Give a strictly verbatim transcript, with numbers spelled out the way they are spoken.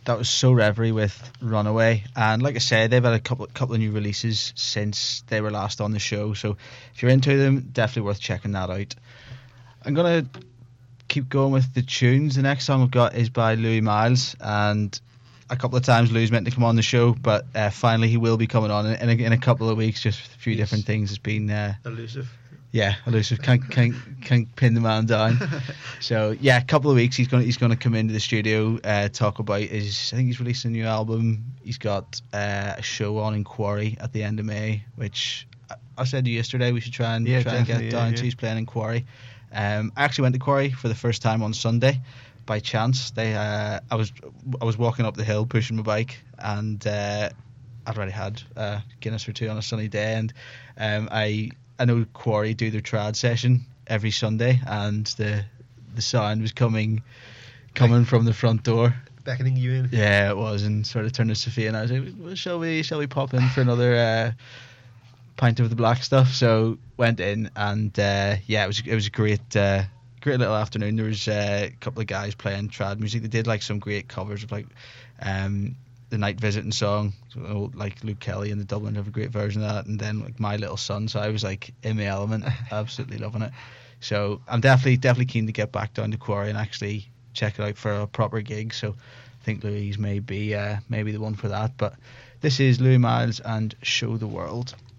that was So Reverie with Runaway, and like I said, they've had a couple couple of new releases since they were last on the show, so if you're into them, definitely worth checking that out. I'm gonna keep going with the tunes. The next song we've got is by Louis Miles, and a couple of times Louis meant to come on the show, but uh, finally he will be coming on in, in, a, in a couple of weeks. Just a few Yes. different things has been uh, Elusive. yeah, elusive. Can't can't can't pin the man down. So yeah, a couple of weeks he's gonna he's gonna come into the studio, uh, talk about his. I think he's releasing a new album. He's got uh, a show on in Quarry at the end of May, which I, I said to you yesterday we should try and Yeah, try and get definitely, down yeah, to. yeah. He's playing in Quarry. Um, I actually went to Quarry for the first time on Sunday by chance. They uh, I was I was walking up the hill pushing my bike, and uh, I'd already had uh, Guinness or two on a sunny day, and um, I. I know Quarry do their trad session every Sunday, and the the sound was coming coming from the front door. Beckoning you in. Yeah, it was, and sort of turned to Sophia and I was like, well, shall we shall we pop in for another uh, pint of the black stuff? So went in, and uh, yeah, it was it was a great uh, great little afternoon. There was uh, a couple of guys playing trad music. They did like some great covers of like um, the Night Visiting song, so, like Luke Kelly and the Dublin have a great version of that, and then like My Little Son. So I was like in the element, absolutely loving it. So I'm definitely definitely keen to get back down to Quarry and actually check it out for a proper gig. So I think Louise may be uh, maybe the one for that. But this is Louis Miles and Show the World.